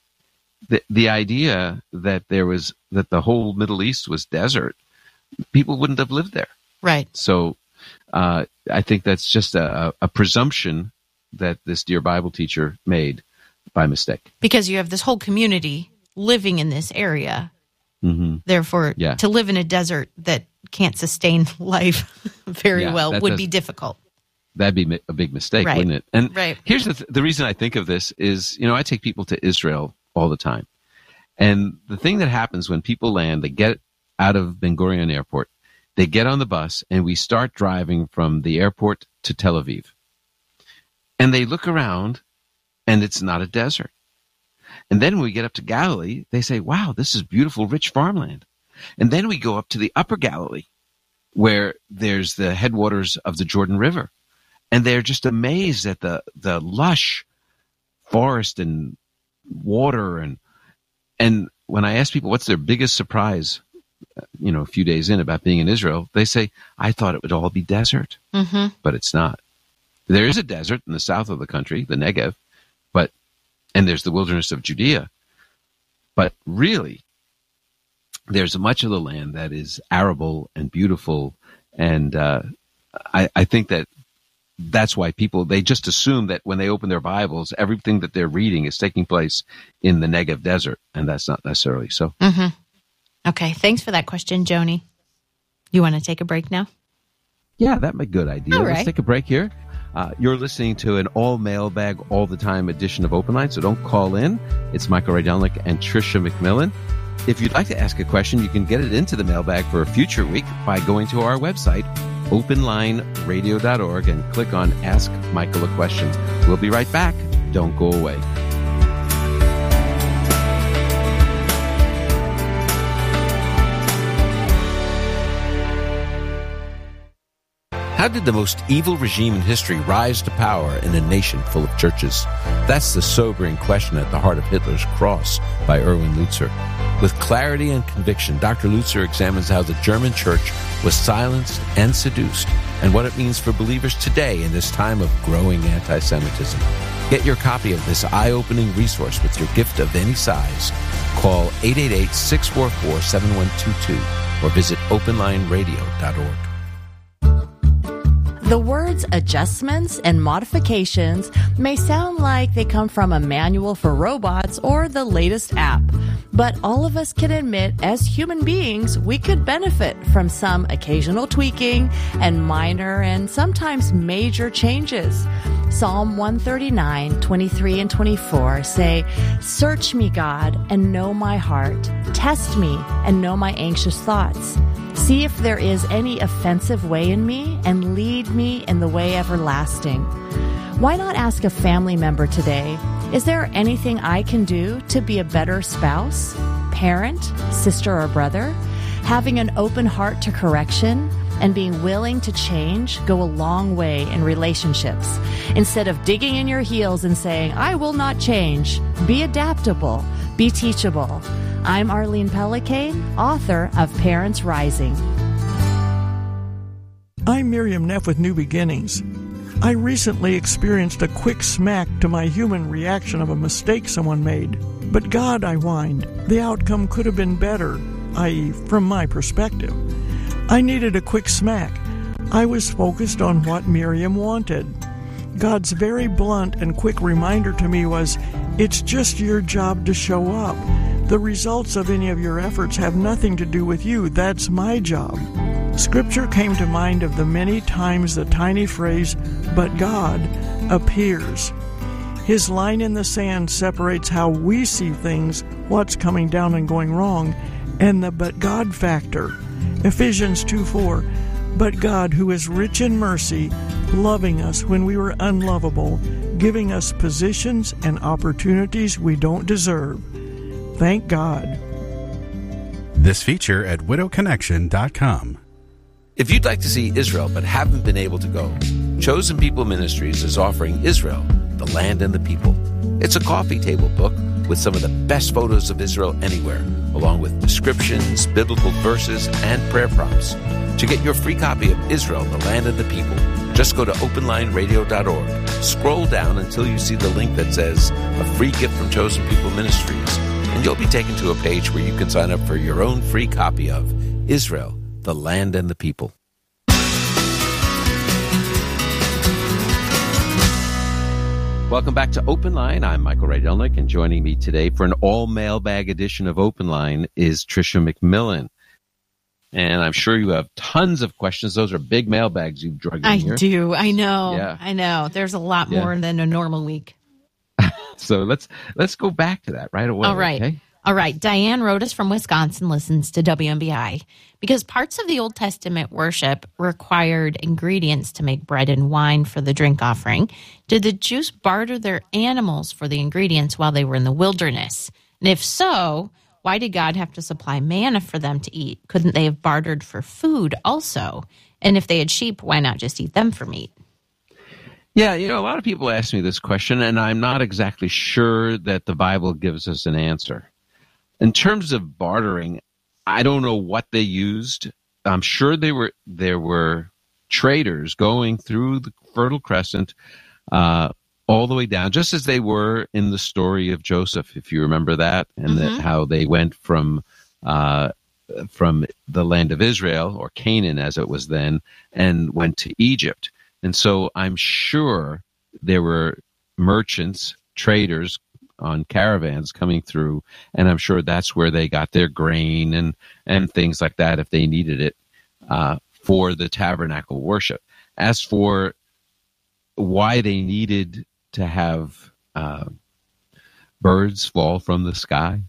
[SPEAKER 23] the idea that that the whole Middle East was desert, people wouldn't have lived there.
[SPEAKER 24] Right.
[SPEAKER 23] So I think that's just a presumption that this dear Bible teacher made by mistake.
[SPEAKER 24] Because you have this whole community living in this area.
[SPEAKER 23] Mm-hmm.
[SPEAKER 24] Therefore,
[SPEAKER 23] Yeah.
[SPEAKER 24] to live in a desert that can't sustain life very
[SPEAKER 23] Yeah,
[SPEAKER 24] well
[SPEAKER 23] that
[SPEAKER 24] would
[SPEAKER 23] does-
[SPEAKER 24] be difficult.
[SPEAKER 23] That'd be a big mistake,
[SPEAKER 24] Right.
[SPEAKER 23] wouldn't it? And
[SPEAKER 24] Right.
[SPEAKER 23] here's the reason I think of this is, I take people to Israel all the time. And the thing that happens when people land, they get out of Ben Gurion Airport, they get on the bus, and we start driving from the airport to Tel Aviv. And they look around, and it's not a desert. And then when we get up to Galilee, they say, wow, this is beautiful, rich farmland. And then we go up to the upper Galilee, where there's the headwaters of the Jordan River. And they're just amazed at the lush forest and water. And when I ask people what's their biggest surprise, a few days in about being in Israel, they say, I thought it would all be desert, but it's not. There is a desert in the south of the country, the Negev, and there's the wilderness of Judea. But really, there's much of the land that is arable and beautiful. And I think that's why they just assume that when they open their Bibles, everything that they're reading is taking place in the Negev desert. And that's not necessarily so.
[SPEAKER 24] Okay, thanks for that question, Joni. You want to take a break now?
[SPEAKER 23] Yeah, that'd be a good idea.
[SPEAKER 24] All right.
[SPEAKER 23] Let's take a break here. You're listening to an all mailbag, all the time edition of Open Line, so don't call in. It's Michael Rydelnik and Tricia McMillan. If you'd like to ask a question, you can get it into the mailbag for a future week by going to our website, openlineradio.org, and click on Ask Michael a Question. We'll be right back. Don't go away. How did the most evil regime in history rise to power in a nation full of churches? That's the sobering question at the heart of Hitler's cross by Erwin Lutzer. With clarity and conviction, Dr. Lutzer examines how the German church was silenced and seduced, and what it means for believers today in this time of growing anti-Semitism. Get your copy of this eye-opening resource with your gift of any size. Call 888-644-7122 or visit openlineradio.org.
[SPEAKER 1] The words adjustments and modifications may sound like they come from a manual for robots or the latest app, but all of us can admit as human beings we could benefit from some occasional tweaking and minor and sometimes major changes. Psalm 139, 23 and 24 say, "Search me, God, and know my heart. Test me and know my anxious thoughts. See if there is any offensive way in me and lead me in the way everlasting." Why not ask a family member today, is there anything I can do to be a better spouse, parent, sister, or brother? Having an open heart to correction and being willing to change go a long way in relationships. Instead of digging in your heels and saying, I will not change, be adaptable, be teachable. I'm Arlene Pellicane, author of Parents Rising.
[SPEAKER 2] I'm Miriam Neff with New Beginnings. I recently experienced a quick smack to my human reaction of a mistake someone made. But God, I whined, the outcome could have been better, i.e., from my perspective. I needed a quick smack. I was focused on what Miriam wanted. God's very blunt and quick reminder to me was, it's just your job to show up. The results of any of your efforts have nothing to do with you. That's my job. Scripture came to mind of the many times the tiny phrase, but God, appears. His line in the sand separates how we see things, what's coming down and going wrong, and the but God factor. Ephesians 2:4, but God, who is rich in mercy, loving us when we were unlovable, giving us positions and opportunities we don't deserve. Thank God.
[SPEAKER 5] This feature at widowconnection.com.
[SPEAKER 23] If you'd like to see Israel but haven't been able to go, Chosen People Ministries is offering Israel, the Land and the People. It's a coffee table book with some of the best photos of Israel anywhere, along with descriptions, biblical verses, and prayer prompts. To get your free copy of Israel, the Land and the People, just go to openlineradio.org. Scroll down until you see the link that says a free gift from Chosen People Ministries, and you'll be taken to a page where you can sign up for your own free copy of Israel, the Land and the People. Welcome back to Open Line. I'm Michael Rydelnik, and joining me today for an all-mailbag edition of Open Line is Tricia McMillan. And I'm sure you have tons of questions. Those are big mailbags you've drug in here.
[SPEAKER 24] I do. I know.
[SPEAKER 23] Yeah.
[SPEAKER 24] I know. There's a lot more than a normal week.
[SPEAKER 23] So let's go back to that right away.
[SPEAKER 24] All right.
[SPEAKER 23] Okay?
[SPEAKER 24] All right. Diane wrote us from Wisconsin, listens to WMBI. Because parts of the Old Testament worship required ingredients to make bread and wine for the drink offering, did the Jews barter their animals for the ingredients while they were in the wilderness? And if so, Why did God have to supply manna for them to eat? Couldn't they have bartered for food also? And if they had sheep, why not just eat them for meat?
[SPEAKER 23] Yeah, a lot of people ask me this question, and I'm not exactly sure that the Bible gives us an answer. In terms of bartering, I don't know what they used. I'm sure there were traders going through the Fertile Crescent all the way down, just as they were in the story of Joseph, if you remember that, and how they went from the land of Israel, or Canaan as it was then, and went to Egypt. And so I'm sure there were merchants, traders on caravans coming through, and I'm sure that's where they got their grain and things like that if they needed it for the tabernacle worship. As for why they needed to have birds fall from the sky,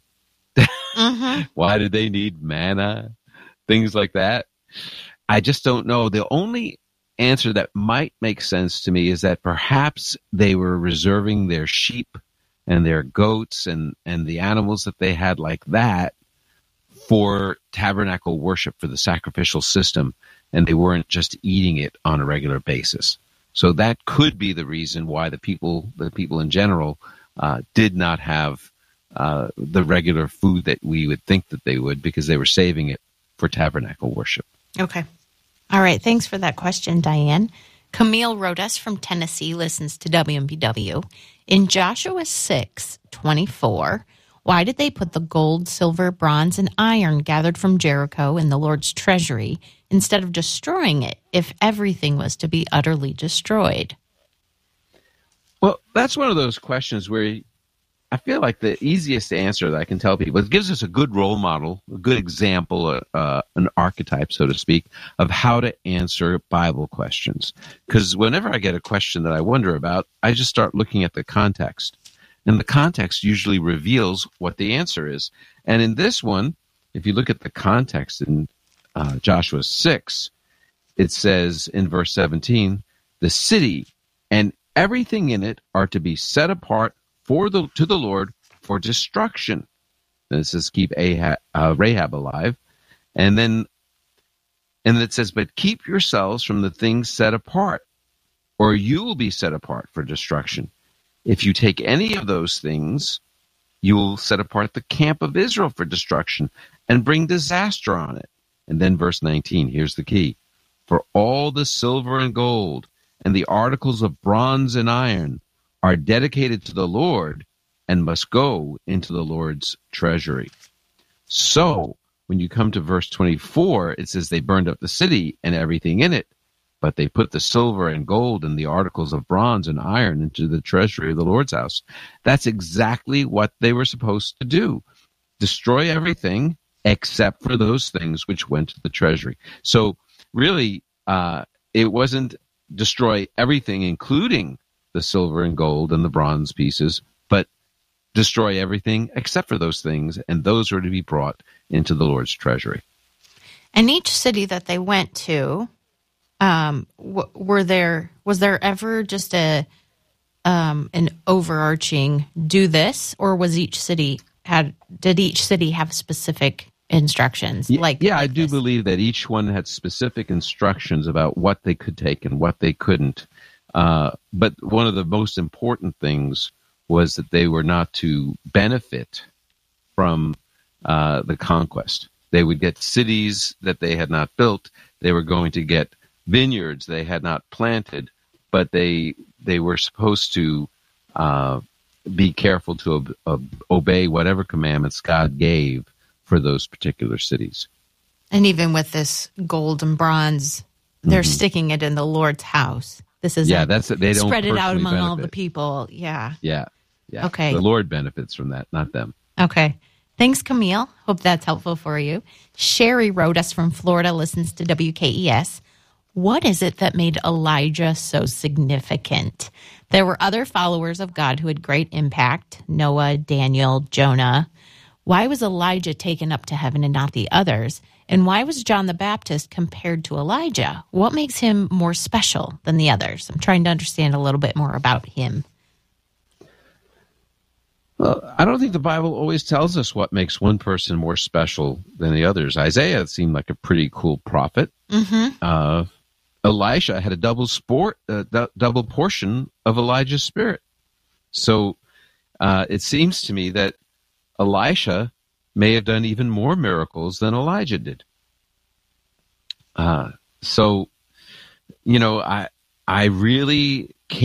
[SPEAKER 23] why did they need manna, things like that, I just don't know. The only answer that might make sense to me is that perhaps they were reserving their sheep and their goats and the animals that they had like that for tabernacle worship, for the sacrificial system, and they weren't just eating it on a regular basis. So that could be the reason why the people in general did not have the regular food that we would think that they would, because they were saving it for tabernacle worship.
[SPEAKER 24] Okay. All right. Thanks for that question, Diane. Camille wrote us from Tennessee, listens to WMBW. In Joshua 6:24, why did they put the gold, silver, bronze, and iron gathered from Jericho in the Lord's treasury instead of destroying it if everything was to be utterly destroyed?
[SPEAKER 23] Well, that's one of those questions where I feel like the easiest answer that I can tell people, it gives us a good role model, a good example, an archetype, so to speak, of how to answer Bible questions. Because whenever I get a question that I wonder about, I just start looking at the context. And the context usually reveals what the answer is. And in this one, if you look at the context in Joshua 6, it says in verse 17, the city and everything in it are to be set apart to the Lord for destruction. And it says keep Rahab alive. And then it says, but keep yourselves from the things set apart, or you will be set apart for destruction. If you take any of those things, you will set apart the camp of Israel for destruction and bring disaster on it. And then verse 19, here's the key. For all the silver and gold and the articles of bronze and iron are dedicated to the Lord and must go into the Lord's treasury. So when you come to verse 24, it says they burned up the city and everything in it, but they put the silver and gold and the articles of bronze and iron into the treasury of the Lord's house. That's exactly what they were supposed to do. Destroy everything except for those things which went to the treasury. So really, it wasn't destroy everything, including the silver and gold and the bronze pieces, but destroy everything except for those things, and those were to be brought into the Lord's treasury.
[SPEAKER 24] And each city that they went to, was there ever just an overarching do this, or did each city have specific instructions?
[SPEAKER 23] I do believe that each one had specific instructions about what they could take and what they couldn't. But one of the most important things was that they were not to benefit from the conquest. They would get cities that they had not built. They were going to get vineyards they had not planted, but they were supposed to be careful to obey whatever commandments God gave for those particular cities.
[SPEAKER 24] And even with this gold and bronze, they're sticking it in the Lord's house. This is
[SPEAKER 23] they don't
[SPEAKER 24] spread it out among
[SPEAKER 23] benefit.
[SPEAKER 24] all the people. Yeah.
[SPEAKER 23] Okay. The Lord benefits from that, not them.
[SPEAKER 24] Okay. Thanks, Camille. Hope that's helpful for you. Sherry wrote us from Florida, listens to WKES. What is it that made Elijah so significant? There were other followers of God who had great impact, Noah, Daniel, Jonah. Why was Elijah taken up to heaven and not the others? And why was John the Baptist compared to Elijah? What makes him more special than the others? I'm trying to understand a little bit more about him.
[SPEAKER 23] Well, I don't think the Bible always tells us what makes one person more special than the others. Isaiah seemed like a pretty cool prophet.
[SPEAKER 24] Mm-hmm.
[SPEAKER 23] Elisha had a double portion of Elijah's spirit. So it seems to me that Elisha may have done even more miracles than Elijah did. So, I really